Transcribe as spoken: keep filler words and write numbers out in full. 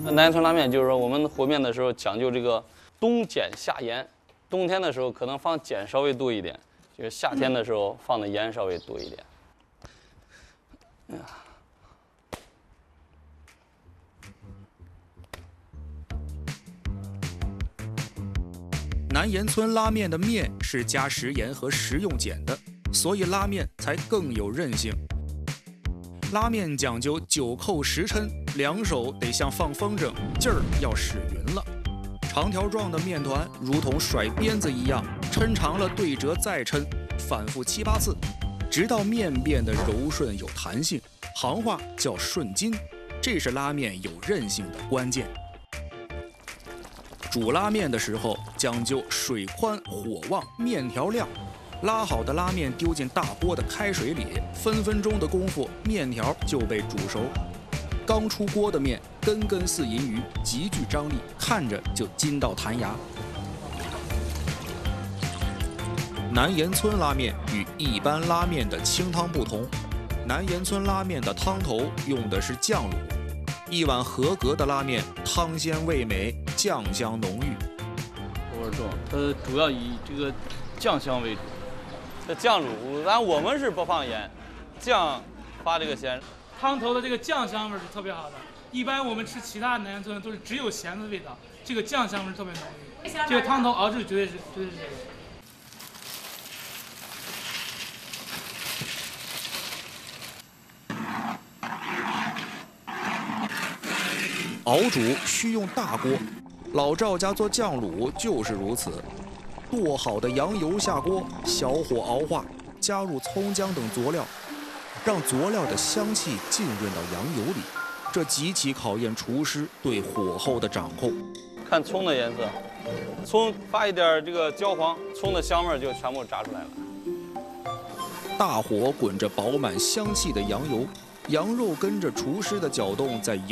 南阳村拉面就是说，我们和面的时候讲究这个冬碱夏盐，冬天的时候可能放碱稍微多一点，就是夏天的时候放的盐稍微多一点。哎呀。 南岩村拉面的面是加食盐和食用碱的，所以拉面才更有韧性。拉面讲究九扣十抻，两手得像放风筝，劲儿要使匀了。长条状的面团如同甩鞭子一样，抻长了对折再抻，反复七八次，直到面变得柔顺有弹性，行话叫顺筋，这是拉面有韧性的关键。 煮拉面的时候讲究水宽火旺面条亮，拉好的拉面丢进大锅的开水里，分分钟的功夫，面条就被煮熟。刚出锅的面根根似银鱼，极具张力，看着就筋道弹牙。南岩村拉面与一般拉面的清汤不同，南岩村拉面的汤头用的是酱卤。 一碗合格的拉面，汤鲜味美，酱香浓郁。 口味重，它主要以这个酱香为主。这酱卤，咱我们是不放盐，酱发这个咸。 汤头的这个酱香味是特别好的。一般我们吃其他南阳村都是只有咸的味道，这个酱香味特别浓郁。这个汤头熬制绝对是绝对是这个。 熬煮需用大锅，老赵家做酱卤就是如此。剁好的羊油下锅，小火熬化，加入葱姜等佐料，让佐料的香气浸润到羊油里，这极其考验厨师对火候的掌控。 看葱的颜色，葱发一点这个焦黄，葱的香味就全部炸出来了。 大火滚着饱满香气的羊油，羊肉跟着厨师的搅动在油。